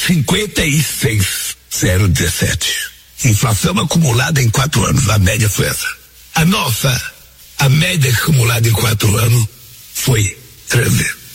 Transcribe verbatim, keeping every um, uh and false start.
cinquenta e seis vírgula dezessete. Inflação acumulada em quatro anos, a média foi essa. A nossa, a média acumulada em quatro anos foi treze.